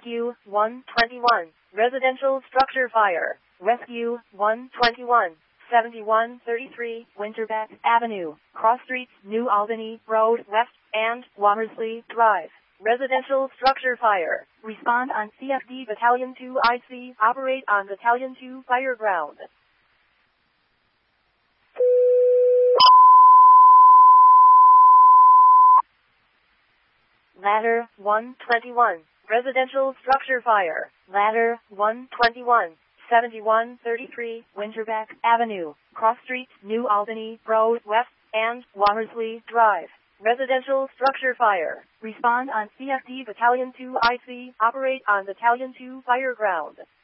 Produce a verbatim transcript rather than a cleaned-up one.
Rescue one twenty-one, residential structure fire. Rescue one twenty-one, seventy-one thirty-three, Winterbeck Avenue, Cross Streets, New Albany Road West, and Wamersley Drive. Residential structure fire. Respond on C F D Battalion two I C. Operate on Battalion two fire ground. Ladder one twenty-one, residential structure fire. Ladder one twenty-one, seventy-one thirty-three, Winterbeck Avenue, Cross Streets, New Albany Road West, and Wamersley Drive. Residential structure fire. Respond on C F D Battalion two I C. Operate on Battalion two fire ground.